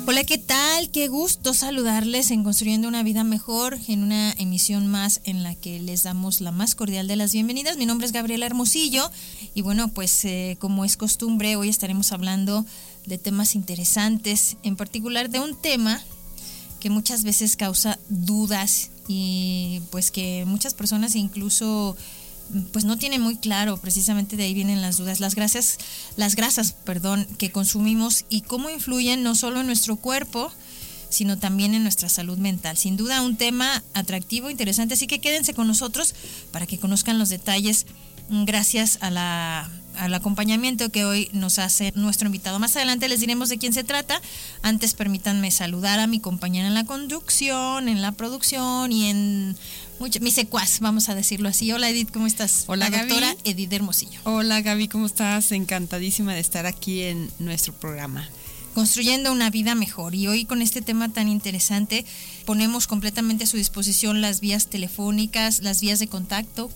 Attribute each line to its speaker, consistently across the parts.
Speaker 1: Hola, ¿qué tal? Qué gusto saludarles en Construyendo una Vida Mejor, en una emisión más en la que les damos la más cordial de las bienvenidas. Mi nombre es Gabriela Hermosillo y bueno, pues como es costumbre, hoy estaremos hablando de temas interesantes, en particular de un tema que muchas veces causa dudas y pues que muchas personas incluso pues no tienen muy claro. Precisamente de ahí vienen las dudas, las grasas, que consumimos y cómo influyen no solo en nuestro cuerpo, sino también en nuestra salud mental. Sin duda un tema atractivo, interesante, así que quédense con nosotros para que conozcan los detalles gracias al acompañamiento que hoy nos hace nuestro invitado. Más adelante les diremos de quién se trata. Antes permítanme saludar a mi compañera en la conducción, en la producción y en mi secuaz, vamos a decirlo así. Hola Edith, ¿cómo estás?
Speaker 2: Hola
Speaker 1: la
Speaker 2: Gaby.
Speaker 1: Doctora Edith Hermosillo.
Speaker 2: Hola Gaby, ¿cómo estás? Encantadísima de estar aquí en nuestro programa.
Speaker 1: Construyendo una vida mejor. Y hoy con este tema tan interesante ponemos completamente a su disposición las vías telefónicas, las vías de contacto,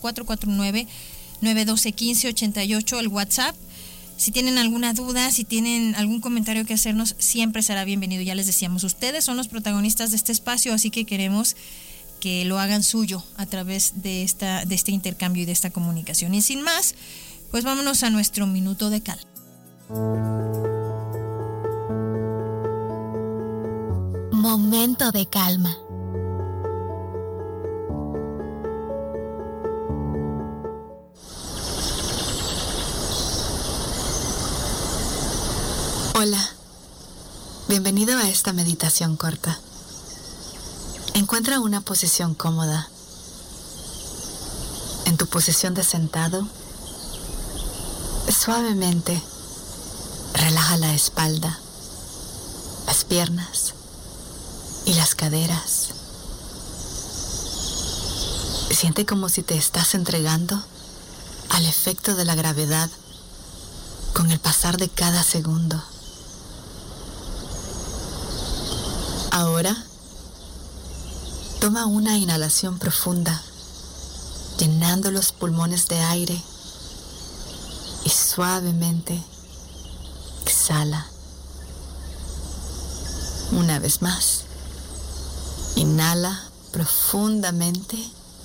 Speaker 1: 449-912-1588, el WhatsApp. Si tienen alguna duda, si tienen algún comentario que hacernos, siempre será bienvenido. Ya les decíamos, ustedes son los protagonistas de este espacio, así que queremos que lo hagan suyo a través de este intercambio y de esta comunicación. Y sin más, pues vámonos a nuestro minuto de calma.
Speaker 3: Momento de calma. Hola, bienvenido a esta meditación corta. Encuentra una posición cómoda. En tu posición de sentado, suavemente relaja la espalda, las piernas y las caderas. Siente como si te estás entregando al efecto de la gravedad con el pasar de cada segundo. Ahora, toma una inhalación profunda, llenando los pulmones de aire y suavemente exhala. Una vez más, inhala profundamente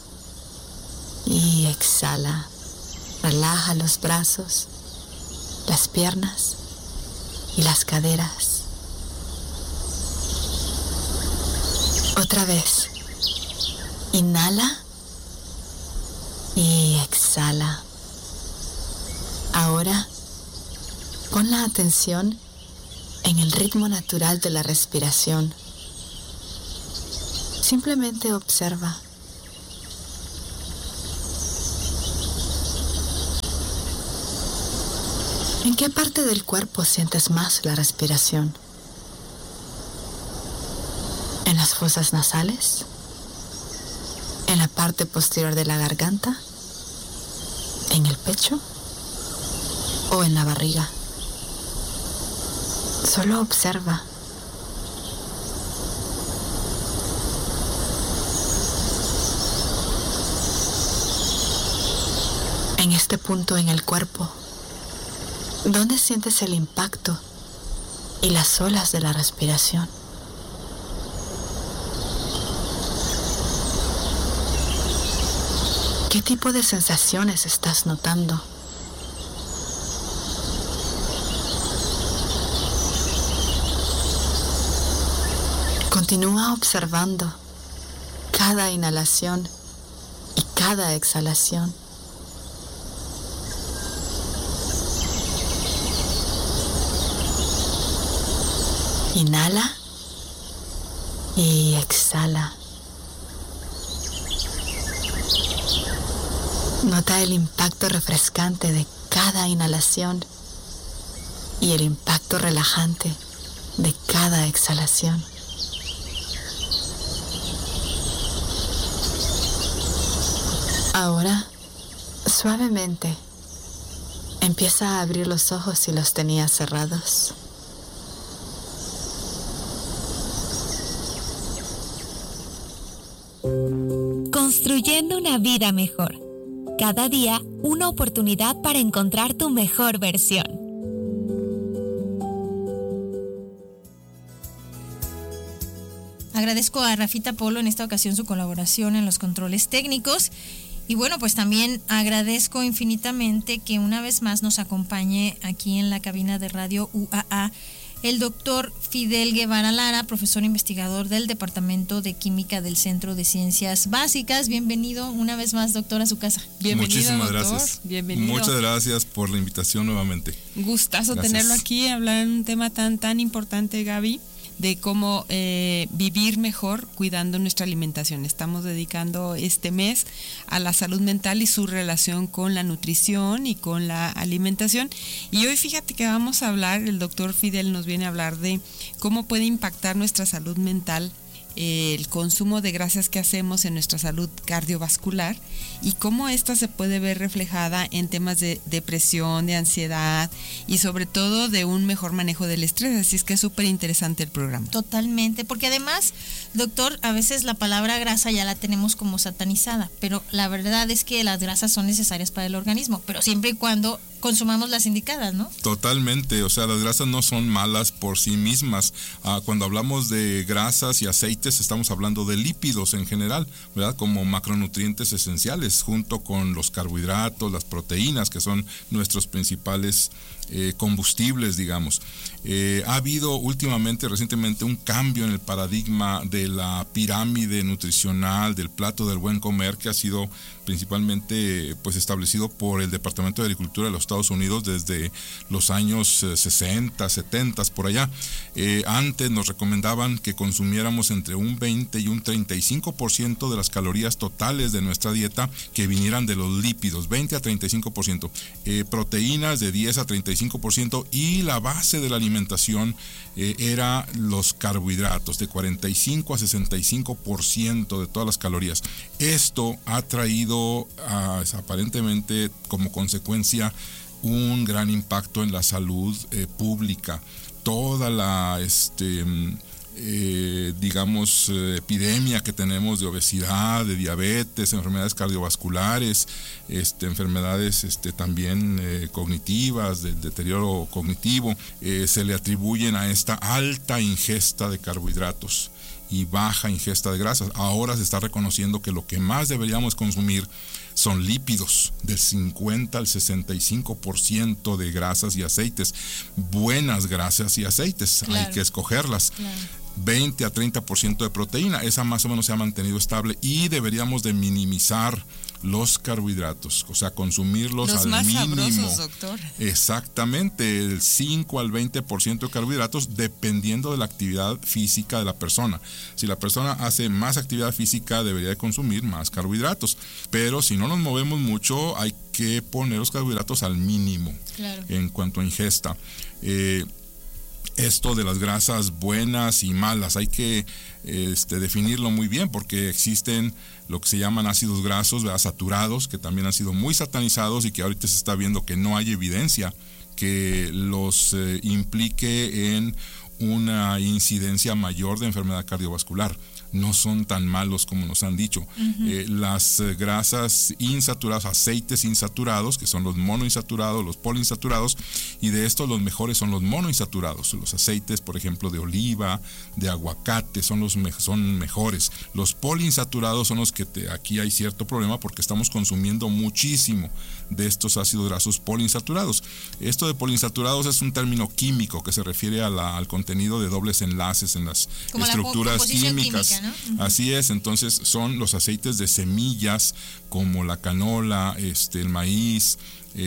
Speaker 3: y exhala. Relaja los brazos, las piernas y las caderas. Otra vez. Inhala y exhala. Ahora, pon la atención en el ritmo natural de la respiración. Simplemente observa. ¿En qué parte del cuerpo sientes más la respiración? ¿En las fosas nasales? ¿En la parte posterior de la garganta? ¿En el pecho? ¿O en la barriga? Solo observa. En este punto en el cuerpo, ¿dónde sientes el impacto y las olas de la respiración? ¿Qué tipo de sensaciones estás notando? Continúa observando cada inhalación y cada exhalación. Inhala y exhala. Nota el impacto refrescante de cada inhalación y el impacto relajante de cada exhalación. Ahora, suavemente, empieza a abrir los ojos si los tenías cerrados.
Speaker 4: Construyendo una vida mejor. Cada día, una oportunidad para encontrar tu mejor versión.
Speaker 1: Agradezco a Rafita Polo en esta ocasión su colaboración en los controles técnicos. Y bueno, pues también agradezco infinitamente que una vez más nos acompañe aquí en la cabina de Radio UAA el doctor Fidel Guevara Lara, profesor investigador del Departamento de Química del Centro de Ciencias Básicas. Bienvenido una vez más, doctor, a su casa.
Speaker 2: Bienvenido,
Speaker 5: muchísimas
Speaker 2: doctor.
Speaker 5: Gracias.
Speaker 2: Bienvenido.
Speaker 5: Muchas gracias por la invitación nuevamente.
Speaker 2: Gustazo
Speaker 5: Gracias.
Speaker 2: tenerlo aquí, hablar en un tema tan importante, Gaby, de cómo vivir mejor cuidando nuestra alimentación. Estamos dedicando este mes a la salud mental y su relación con la nutrición y con la alimentación. Y hoy fíjate que vamos a hablar, el doctor Fidel nos viene a hablar de cómo puede impactar nuestra salud mental el consumo de grasas que hacemos en nuestra salud cardiovascular y cómo esta se puede ver reflejada en temas de depresión, de ansiedad y sobre todo de un mejor manejo del estrés. Así es que es súper interesante el programa.
Speaker 1: Totalmente, porque además, doctor, a veces la palabra grasa ya la tenemos como satanizada, pero la verdad es que las grasas son necesarias para el organismo, pero siempre y cuando consumamos las indicadas, ¿no?
Speaker 5: Totalmente, o sea, las grasas no son malas por sí mismas. Cuando hablamos de grasas y aceites estamos hablando de lípidos en general, ¿verdad? Como macronutrientes esenciales, junto con los carbohidratos, las proteínas, que son nuestros principales combustibles, digamos. Ha habido recientemente, un cambio en el paradigma de la pirámide nutricional, del plato del buen comer, que ha sido principalmente pues establecido por el Departamento de Agricultura de los Estados Unidos desde los años 60, 70, por allá. Antes nos recomendaban que consumiéramos entre un 20 y un 35% de las calorías totales de nuestra dieta que vinieran de los lípidos, 20 a 35%, proteínas de 10 a 35%, y la base de la alimentación era los carbohidratos, de 45 a 65% de todas las calorías. Esto ha traído aparentemente como consecuencia un gran impacto en la salud pública. Toda la epidemia que tenemos de obesidad, de diabetes, enfermedades cardiovasculares, enfermedades también cognitivas, del deterioro cognitivo, se le atribuyen a esta alta ingesta de carbohidratos y baja ingesta de grasas. Ahora se está reconociendo que lo que más deberíamos consumir son lípidos, del 50 al 65% de grasas y aceites, buenas grasas y aceites, claro. Hay que escogerlas. Claro. 20 a 30% de proteína, esa más o menos se ha mantenido estable, y deberíamos de minimizar los carbohidratos, o sea, consumirlos al mínimo. Los más sabrosos,
Speaker 2: doctor.
Speaker 5: Exactamente, el 5 al 20% de carbohidratos, dependiendo de la actividad física de la persona. Si la persona hace más actividad física, debería de consumir más carbohidratos, pero si no nos movemos mucho, hay que poner los carbohidratos al mínimo. Claro. En cuanto a ingesta. Esto de las grasas buenas y malas hay que definirlo muy bien, porque existen lo que se llaman ácidos grasos, ¿verdad?, saturados, que también han sido muy satanizados y que ahorita se está viendo que no hay evidencia que los implique en una incidencia mayor de enfermedad cardiovascular. No son tan malos como nos han dicho. Las grasas insaturadas, aceites insaturados, que son los monoinsaturados, los poliinsaturados, y de estos los mejores son los monoinsaturados. Los aceites, por ejemplo, de oliva, de aguacate, son mejores. Los poliinsaturados son los que aquí hay cierto problema, porque estamos consumiendo muchísimo de estos ácidos grasos poliinsaturados. Esto de poliinsaturados es un término químico que se refiere al contenido de dobles enlaces en las como estructuras químicas. ¿No? Uh-huh. Así es, entonces son los aceites de semillas como la canola, el maíz,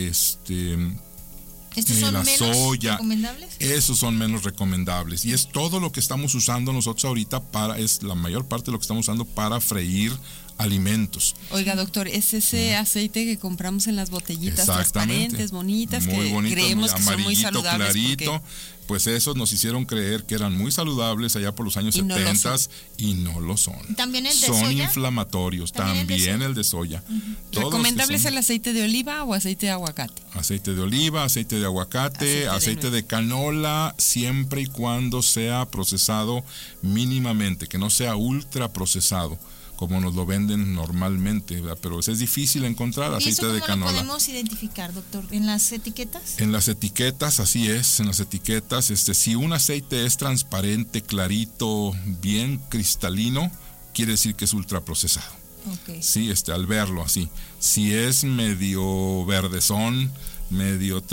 Speaker 1: ¿estos son
Speaker 5: la
Speaker 1: menos
Speaker 5: soya,
Speaker 1: recomendables?
Speaker 5: Esos son menos recomendables, y es todo lo que estamos usando nosotros ahorita es la mayor parte de lo que estamos usando para freír alimentos.
Speaker 2: Oiga, doctor, es ese aceite que compramos en las botellitas transparentes, bonitas,
Speaker 5: muy
Speaker 2: que
Speaker 5: bonito,
Speaker 2: creemos
Speaker 5: muy
Speaker 2: que son muy saludables.
Speaker 5: Clarito, pues esos nos hicieron creer que eran muy saludables allá por los años 70 y no lo son.
Speaker 1: ¿También el de
Speaker 5: soya? Son inflamatorios, también el de soya.
Speaker 2: Uh-huh. ¿Recomendable es el aceite de oliva o aceite de aguacate?
Speaker 5: Aceite de oliva, aceite de aguacate, aceite de canola, siempre y cuando sea procesado mínimamente, que no sea ultra procesado, como nos lo venden normalmente, ¿verdad? Pero es difícil encontrar aceite de canola.
Speaker 1: ¿Y eso cómo lo podemos identificar, doctor? ¿En las etiquetas?
Speaker 5: En las etiquetas, así es, en las etiquetas, si un aceite es transparente, clarito, bien cristalino, quiere decir que es ultraprocesado.
Speaker 1: Okay.
Speaker 5: Sí, al verlo así. Si es medio verdezón, medio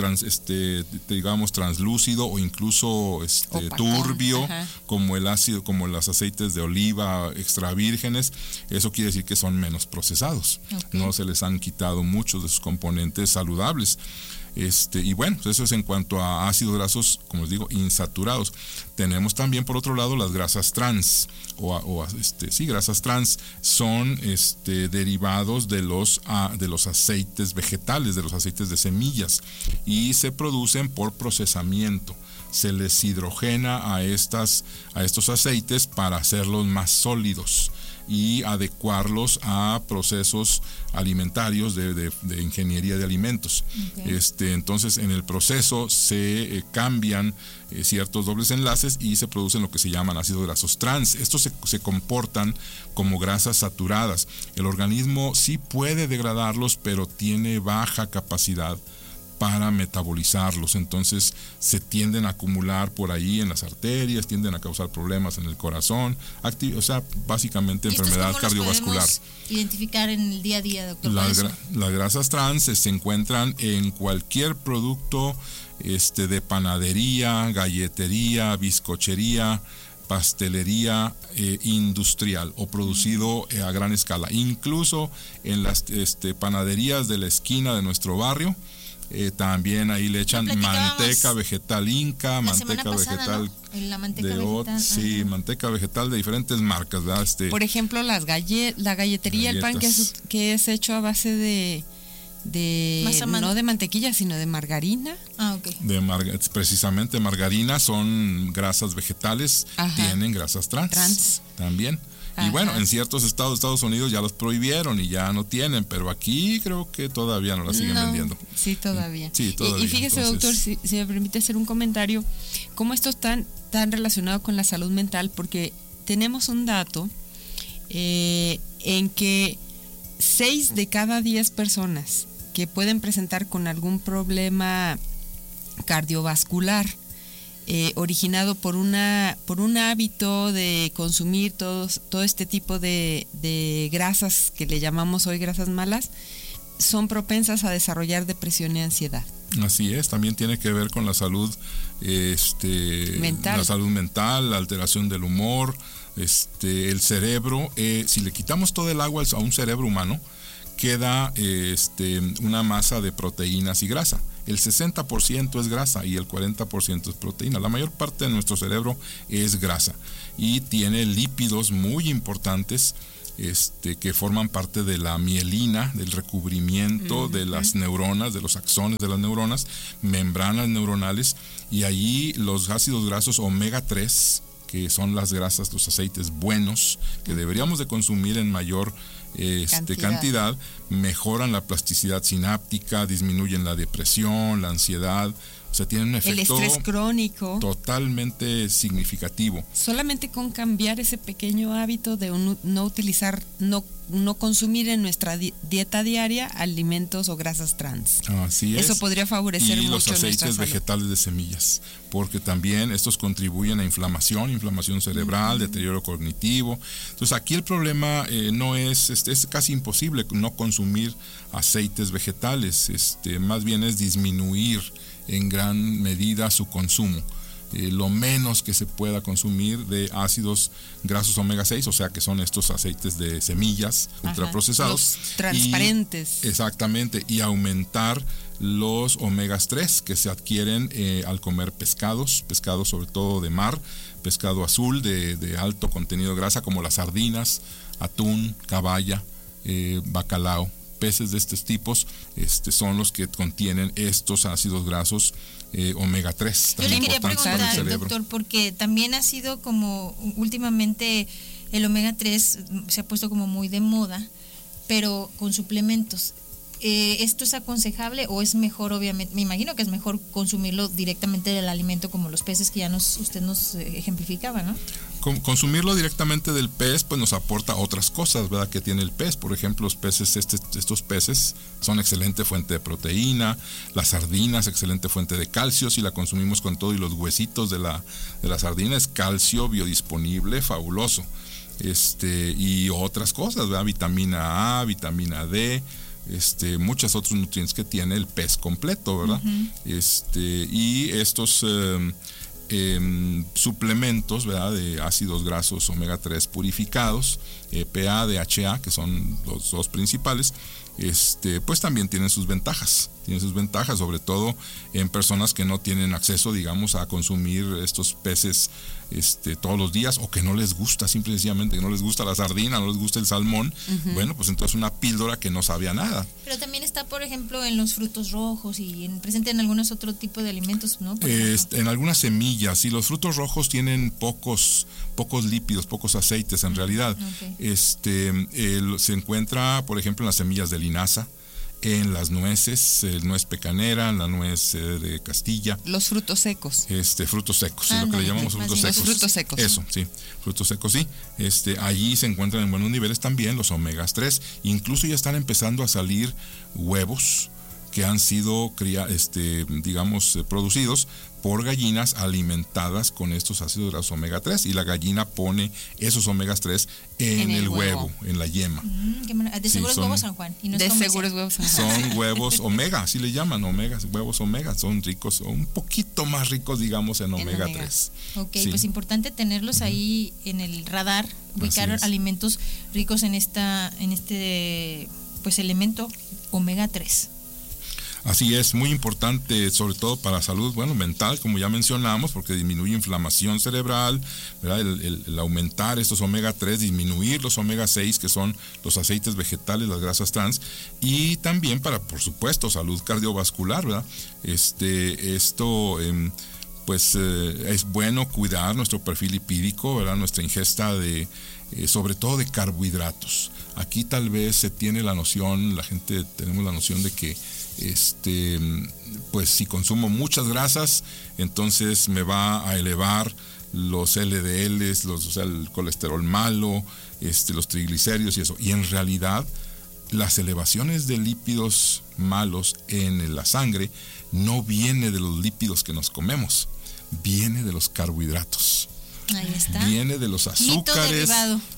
Speaker 5: digamos translúcido o incluso turbio, ajá, como el ácido, como los aceites de oliva extra vírgenes, eso quiere decir que son menos procesados. Okay. No se les han quitado muchos de sus componentes saludables. Y bueno, eso es en cuanto a ácidos grasos, como les digo, insaturados. Tenemos también, por otro lado, las grasas trans, grasas trans son derivados de los aceites vegetales, de los aceites de semillas, y se producen por procesamiento. Se les hidrogena a estos aceites para hacerlos más sólidos y adecuarlos a procesos alimentarios de ingeniería de alimentos. Okay. Entonces, en el proceso se cambian ciertos dobles enlaces y se producen lo que se llaman ácidos grasos trans. Estos se comportan como grasas saturadas. El organismo sí puede degradarlos, pero tiene baja capacidad para metabolizarlos, entonces se tienden a acumular por ahí en las arterias, tienden a causar problemas en el corazón, básicamente enfermedad cardiovascular.
Speaker 1: ¿Cómo podemos identificar en el día a día, doctor?
Speaker 5: Las grasas trans se encuentran en cualquier producto de panadería, galletería, bizcochería, pastelería industrial o producido a gran escala, incluso en las panaderías de la esquina de nuestro barrio. También ahí le echan manteca vegetal Inca, manteca vegetal,
Speaker 1: ¿no? La manteca vegetal.
Speaker 5: Sí, manteca vegetal de diferentes marcas, ¿verdad?
Speaker 2: Por ejemplo, la galletería, el pan que es hecho a base de no de mantequilla, sino de margarina.
Speaker 1: Okay.
Speaker 5: Precisamente margarina son grasas vegetales, ajá, tienen grasas trans. También. Ajá. Y bueno, en ciertos estados de Estados Unidos ya los prohibieron y ya no tienen, pero aquí creo que todavía no las siguen vendiendo.
Speaker 2: Sí, todavía.
Speaker 5: Sí, todavía.
Speaker 2: Y fíjese, doctor, si me permite hacer un comentario, cómo esto es tan relacionado con la salud mental, porque tenemos un dato en que 6 de cada 10 personas que pueden presentar con algún problema cardiovascular originado por un hábito de consumir todo este tipo de grasas que le llamamos hoy grasas malas, son propensas a desarrollar depresión y ansiedad.
Speaker 5: Así es, también tiene que ver con la salud mental. La salud mental, la alteración del humor, el cerebro. Si le quitamos todo el agua a un cerebro humano, queda una masa de proteínas y grasa. El 60% es grasa y el 40% es proteína. La mayor parte de nuestro cerebro es grasa y tiene lípidos muy importantes que forman parte de la mielina, del recubrimiento de las neuronas, de los axones de las neuronas, membranas neuronales, y allí los ácidos grasos omega 3, que son las grasas, los aceites buenos que deberíamos de consumir en mayor cantidad, mejoran la plasticidad sináptica, disminuyen la depresión, la ansiedad, o sea, tienen un efecto
Speaker 2: el estrés crónico
Speaker 5: totalmente significativo.
Speaker 2: Solamente con cambiar ese pequeño hábito de no utilizar, no consumir en nuestra dieta diaria alimentos o grasas trans.
Speaker 5: Así es.
Speaker 2: Eso podría favorecer mucho
Speaker 5: los aceites vegetales de semillas, porque también estos contribuyen a inflamación cerebral, deterioro cognitivo. Entonces aquí el problema no es casi imposible no consumir aceites vegetales, más bien es disminuir en gran medida su consumo. Lo menos que se pueda consumir de ácidos grasos omega 6, o sea que son estos aceites de semillas ultraprocesados.
Speaker 2: Los transparentes.
Speaker 5: Exactamente, y aumentar los omegas 3 que se adquieren al comer pescados sobre todo de mar, pescado azul de alto contenido de grasa, como las sardinas, atún, caballa, bacalao. Peces de estos tipos son los que contienen estos ácidos grasos omega 3.
Speaker 1: Yo le quería preguntar, doctor, porque también ha sido como últimamente el omega 3 se ha puesto como muy de moda, pero con suplementos. ¿Esto es aconsejable o es mejor? Obviamente, me imagino que es mejor consumirlo directamente del alimento, como los peces que ya usted nos ejemplificaba, ¿no?
Speaker 5: consumirlo directamente del pez pues nos aporta otras cosas, ¿verdad? Que tiene el pez. Por ejemplo, los peces, estos peces son excelente fuente de proteína, las sardinas excelente fuente de calcio, si la consumimos con todo y los huesitos de la sardina es calcio biodisponible, fabuloso. Y otras cosas, ¿verdad? Vitamina A, vitamina D, muchos otros nutrientes que tiene el pez completo, ¿verdad? Y estos suplementos, ¿verdad? De ácidos grasos omega 3 purificados, EPA, DHA, que son los dos principales, pues también tienen sus ventajas, sobre todo en personas que no tienen acceso, digamos, a consumir estos peces todos los días, o que no les gusta, simple y sencillamente que no les gusta la sardina, no les gusta el salmón. Bueno, pues entonces una píldora que no sabe a nada.
Speaker 1: Pero también está, por ejemplo, en los frutos rojos y presente en algunos otro tipo de alimentos, ¿no?
Speaker 5: En algunas semillas, sí, los frutos rojos tienen pocos lípidos, pocos aceites en realidad.
Speaker 1: Okay.
Speaker 5: Se encuentra, por ejemplo, en las semillas de linaza, en las nueces, nuez pecanera, en la nuez de Castilla.
Speaker 2: Los frutos secos.
Speaker 5: Frutos secos, sí, lo que le llamamos frutos secos.
Speaker 2: Los frutos secos.
Speaker 5: Eso, sí, frutos secos, sí. Allí se encuentran en buenos niveles también los omegas 3. Incluso ya están empezando a salir huevos que han sido producidos por gallinas alimentadas con estos ácidos grasos omega 3, y la gallina pone esos omegas 3 en el huevo, en la yema.
Speaker 1: De seguro es huevo San Juan. Y no es
Speaker 2: de seguro es huevo San Juan.
Speaker 5: Son huevos omega, así le llaman, huevos omega. Son ricos, un poquito más ricos, digamos, en omega 3.
Speaker 1: Ok, sí. Pues importante tenerlos ahí en el radar, ubicar alimentos ricos en este pues elemento omega 3.
Speaker 5: Así es, muy importante, sobre todo para salud, mental, como ya mencionamos, porque disminuye inflamación cerebral, ¿verdad? El aumentar estos omega 3, disminuir los omega 6, que son los aceites vegetales, las grasas trans, y también para, por supuesto, salud cardiovascular, ¿verdad? Es bueno cuidar nuestro perfil lipídico, ¿verdad? Nuestra ingesta sobre todo de carbohidratos. Aquí tal vez se tiene la noción, la gente tenemos la noción de que pues si consumo muchas grasas, entonces me va a elevar los LDLs, el colesterol malo, los triglicéridos y eso. Y en realidad, las elevaciones de lípidos malos en la sangre no viene de los lípidos que nos comemos, viene de los carbohidratos.
Speaker 1: Ahí está.
Speaker 5: Viene de los azúcares,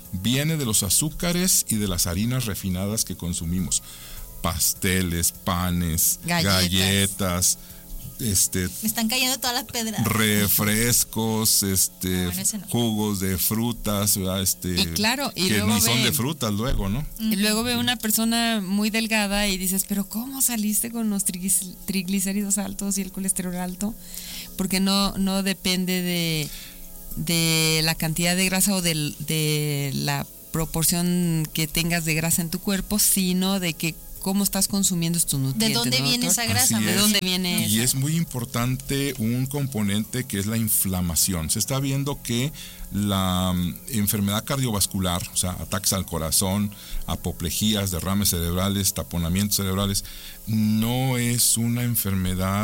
Speaker 5: y de las harinas refinadas que consumimos. Pasteles, panes, galletas,
Speaker 1: me están cayendo todas las pedras.
Speaker 5: Refrescos, jugos de frutas, ¿verdad?
Speaker 2: Y claro, y
Speaker 5: que
Speaker 2: luego
Speaker 5: ni son de frutas luego, ¿no?
Speaker 2: Y luego ve una persona muy delgada y dices, pero ¿cómo saliste con los triglicéridos altos y el colesterol alto? Porque no depende de la cantidad de grasa o de la proporción que tengas de grasa en tu cuerpo, sino de que cómo estás consumiendo estos nutrientes.
Speaker 1: ¿De dónde viene esa grasa?
Speaker 5: ¿De
Speaker 2: dónde viene?
Speaker 5: Y es muy importante un componente que es la inflamación. Se está viendo que la enfermedad cardiovascular, o sea, ataques al corazón, apoplejías, derrames cerebrales, taponamientos cerebrales, no es una enfermedad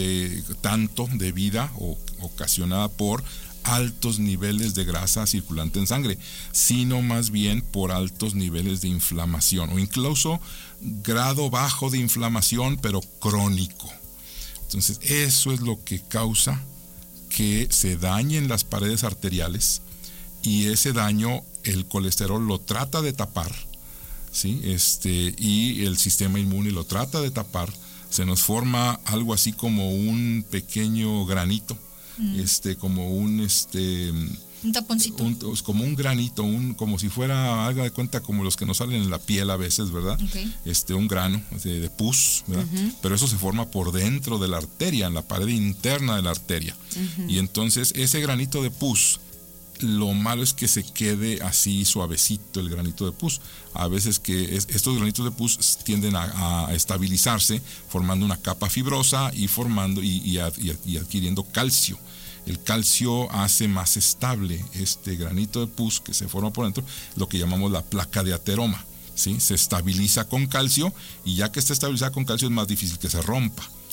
Speaker 5: debida o ocasionada por altos niveles de grasa circulante en sangre, sino más bien por altos niveles de inflamación, o incluso grado bajo de inflamación, pero crónico. Entonces, eso es lo que causa que se dañen las paredes arteriales, y ese daño el colesterol lo trata de tapar, ¿sí? Y el sistema inmune lo trata de tapar. Se nos forma algo así como un pequeño granito, como un
Speaker 1: taponcito,
Speaker 5: como un granito, como si fuera, haga de cuenta, como los que nos salen en la piel a veces, ¿verdad?
Speaker 1: Okay.
Speaker 5: Un grano de pus, ¿verdad? Pero eso se forma por dentro de la arteria, en la pared interna de la arteria. Y entonces ese granito de pus, lo malo es que se quede así suavecito el granito de pus. A veces que estos granitos de pus tienden a estabilizarse, formando una capa fibrosa y adquiriendo calcio. El calcio hace más estable este granito de pus que se forma por dentro, lo que llamamos la placa de ateroma, ¿sí? Se estabiliza con calcio, y ya que está estabilizada con calcio es más difícil que se rompa.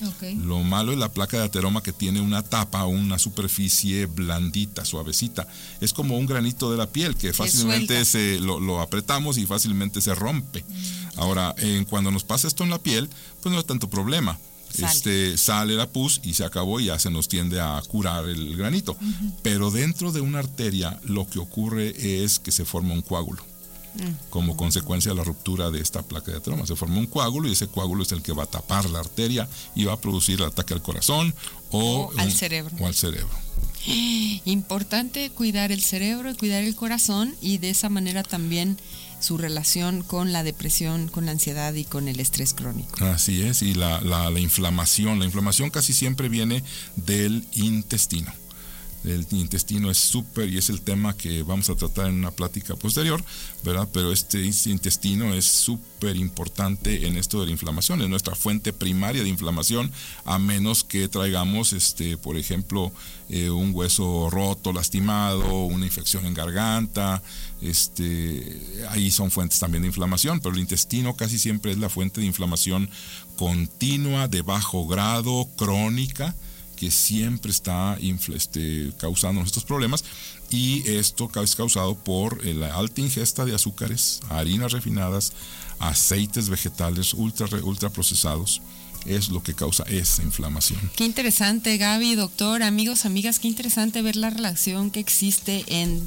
Speaker 1: Okay.
Speaker 5: Lo malo es la placa de ateroma, que tiene una tapa o una superficie blandita, suavecita. Es como un granito de la piel que fácilmente lo apretamos y fácilmente se rompe. Ahora, cuando nos pasa esto en la piel, pues no hay tanto problema. Sale la pus y se acabó, y ya se nos tiende a curar el granito. Pero dentro de una arteria lo que ocurre es que se forma un coágulo. Como consecuencia de la ruptura de esta placa de ateroma, se forma un coágulo, y ese coágulo es el que va a tapar la arteria y va a producir el ataque al corazón o
Speaker 2: al cerebro. Importante cuidar el cerebro y cuidar el corazón, y de esa manera también su relación con la depresión, con la ansiedad y con el estrés crónico.
Speaker 5: Así es, y la inflamación casi siempre viene del intestino. El intestino es súper, y es el tema que vamos a tratar en una plática posterior, ¿verdad? Pero este intestino es súper importante en esto de la inflamación. Es nuestra fuente primaria de inflamación, a menos que traigamos, por ejemplo, un hueso roto, lastimado, una infección en garganta. Ahí son fuentes también de inflamación, pero el intestino casi siempre es la fuente de inflamación continua, de bajo grado, crónica, que siempre está causando estos problemas, y esto es causado por la alta ingesta de azúcares, harinas refinadas, aceites vegetales ultra procesados. Es lo que causa esa inflamación.
Speaker 2: Qué interesante, Gaby, doctor, amigos, amigas, qué interesante ver la relación que existe en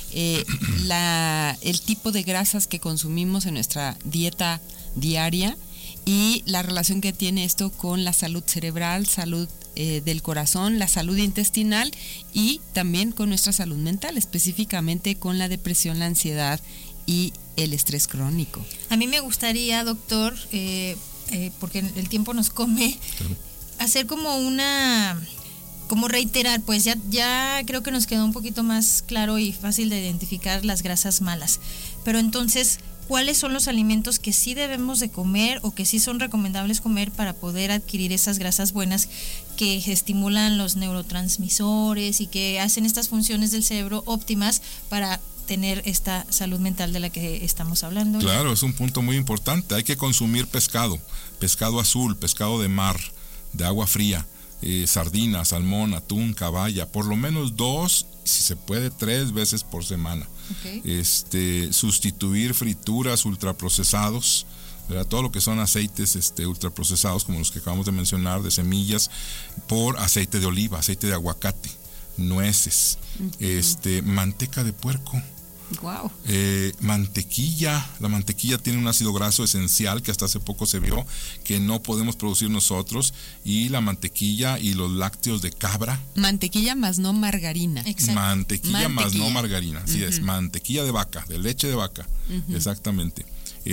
Speaker 2: el tipo de grasas que consumimos en nuestra dieta diaria, y la relación que tiene esto con la salud cerebral, salud del corazón, la salud intestinal, y también con nuestra salud mental, específicamente con la depresión, la ansiedad y el estrés crónico.
Speaker 1: A mí me gustaría, doctor, porque el tiempo nos come, claro, hacer como reiterar, pues ya creo que nos quedó un poquito más claro y fácil de identificar las grasas malas. Pero entonces, ¿cuáles son los alimentos que sí debemos de comer o que sí son recomendables comer para poder adquirir esas grasas buenas que estimulan los neurotransmisores y que hacen estas funciones del cerebro óptimas para tener esta salud mental de la que estamos hablando?
Speaker 5: Claro, es un punto muy importante. Hay que consumir pescado azul, pescado de mar, de agua fría, sardina, salmón, atún, caballa, por lo menos 2, si se puede 3 veces por semana. Okay. Sustituir frituras ultraprocesados, ¿verdad? Todo lo que son aceites ultraprocesados, como los que acabamos de mencionar, de semillas, por aceite de oliva, aceite de aguacate, nueces, manteca de puerco.
Speaker 2: Wow.
Speaker 5: Mantequilla. La mantequilla tiene un ácido graso esencial que hasta hace poco se vio que no podemos producir nosotros, y la mantequilla y los lácteos de cabra.
Speaker 2: Mantequilla más no margarina.
Speaker 5: Exacto. Mantequilla más no margarina, así es, mantequilla de vaca, de leche de vaca, exactamente.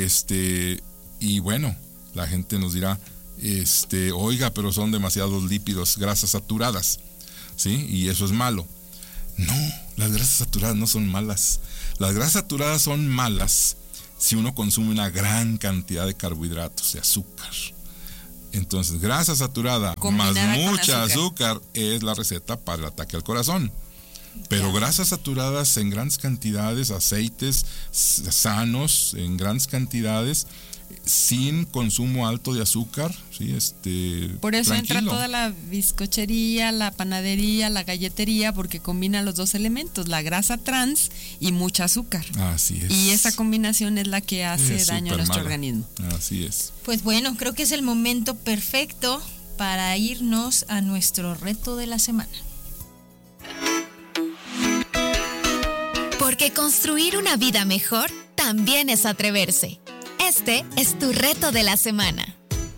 Speaker 5: Y bueno, la gente nos dirá, oiga, pero son demasiados lípidos, grasas saturadas, ¿sí? Y eso es malo. No, las grasas saturadas no son malas. Las grasas saturadas son malas si uno consume una gran cantidad de carbohidratos, de azúcar. Entonces, grasa saturada combinada más mucha azúcar es la receta para el ataque al corazón. Pero grasas saturadas en grandes cantidades, aceites sanos en grandes cantidades, sin consumo alto de azúcar, ¿sí?
Speaker 2: Por eso
Speaker 5: tranquilo.
Speaker 2: Entra toda la bizcochería, la panadería, la galletería, porque combina los dos elementos, la grasa trans y mucha azúcar.
Speaker 5: Así es.
Speaker 2: Y esa combinación es la que hace daño a nuestro organismo.
Speaker 5: Así es.
Speaker 1: Pues bueno, creo que es el momento perfecto para irnos a nuestro reto de la semana.
Speaker 4: Porque construir una vida mejor también es atreverse. Este es tu reto de la semana.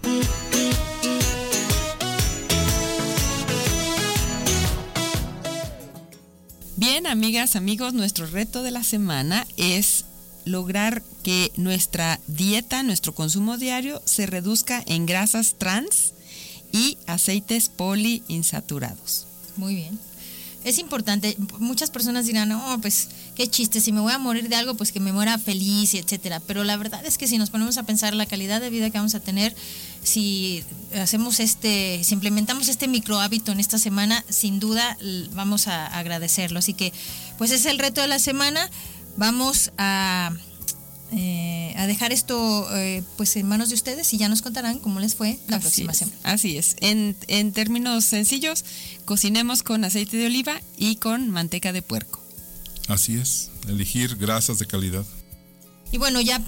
Speaker 2: Bien, amigas, amigos, nuestro reto de la semana es lograr que nuestra dieta, nuestro consumo diario, se reduzca en grasas trans y aceites poliinsaturados.
Speaker 1: Muy bien. Es importante, muchas personas dirán, no, pues qué chiste, si me voy a morir de algo, pues que me muera feliz, y etcétera. Pero la verdad es que si nos ponemos a pensar la calidad de vida que vamos a tener, si hacemos si implementamos este micro hábito en esta semana, sin duda vamos a agradecerlo. Así que, pues es el reto de la semana. Vamos a dejar esto pues en manos de ustedes y ya nos contarán cómo les fue la próxima semana.
Speaker 2: Así es. En términos sencillos, cocinemos con aceite de oliva y con manteca de puerco.
Speaker 5: Así es, elegir grasas de calidad.
Speaker 1: Y bueno, ya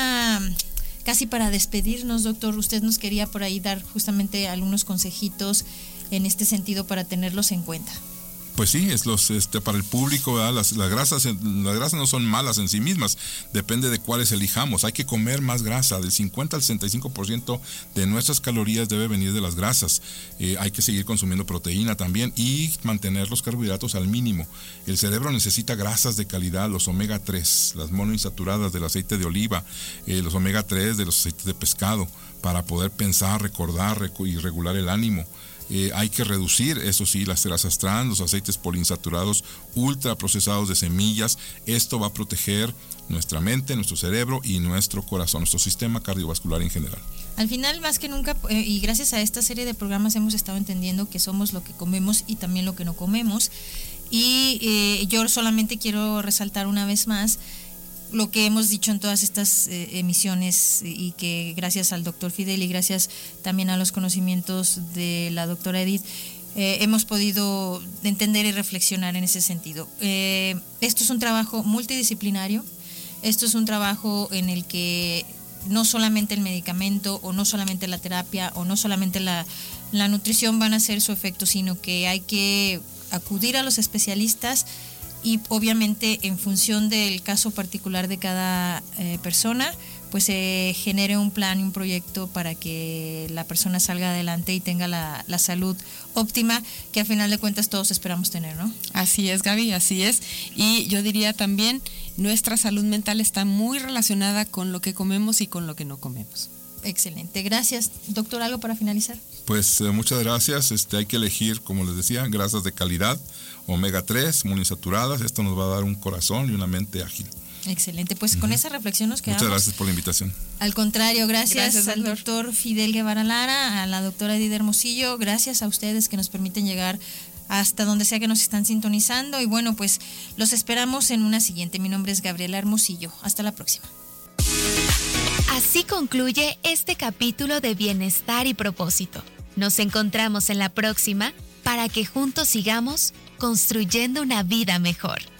Speaker 1: casi para despedirnos, doctor, usted nos quería por ahí dar justamente algunos consejitos en este sentido para tenerlos en cuenta.
Speaker 5: Pues sí, es para el público, ¿verdad? Las grasas no son malas en sí mismas, depende de cuáles elijamos. Hay que comer más grasa, del 50 al 65% de nuestras calorías debe venir de las grasas. Hay que seguir consumiendo proteína también y mantener los carbohidratos al mínimo. El cerebro necesita grasas de calidad, los omega 3, las monoinsaturadas del aceite de oliva, los omega 3 de los aceites de pescado, para poder pensar, recordar y regular el ánimo. Hay que reducir, eso sí, las grasas trans, los aceites poliinsaturados ultraprocesados de semillas. Esto va a proteger nuestra mente, nuestro cerebro y nuestro corazón, nuestro sistema cardiovascular en general.
Speaker 1: Al final, más que nunca, y gracias a esta serie de programas hemos estado entendiendo que somos lo que comemos y también lo que no comemos. Y yo solamente quiero resaltar una vez más lo que hemos dicho en todas estas emisiones, y que gracias al doctor Fidel y gracias también a los conocimientos de la doctora Edith hemos podido entender y reflexionar en ese sentido. Esto es un trabajo multidisciplinario, esto es un trabajo en el que no solamente el medicamento o no solamente la terapia o no solamente la nutrición van a hacer su efecto, sino que hay que acudir a los especialistas y obviamente en función del caso particular de cada persona, pues se genere un plan y un proyecto para que la persona salga adelante y tenga la salud óptima que a final de cuentas todos esperamos tener, ¿no?
Speaker 2: Así es, Gaby, así es. Y yo diría también, nuestra salud mental está muy relacionada con lo que comemos y con lo que no comemos.
Speaker 1: Excelente, gracias. Doctor, ¿algo para finalizar?
Speaker 5: Pues muchas gracias. Hay que elegir, como les decía, grasas de calidad, omega 3, monoinsaturadas. Esto nos va a dar un corazón y una mente ágil.
Speaker 1: Excelente, pues con esa reflexión nos quedamos.
Speaker 5: Muchas gracias por la invitación.
Speaker 1: Al contrario, gracias al doctor Fidel Guevara Lara, a la doctora Edith Hermosillo, gracias a ustedes que nos permiten llegar hasta donde sea que nos están sintonizando. Y bueno, pues los esperamos en una siguiente. Mi nombre es Gabriela Hermosillo. Hasta la próxima.
Speaker 4: Así concluye este capítulo de Bienestar y Propósito. Nos encontramos en la próxima para que juntos sigamos construyendo una vida mejor.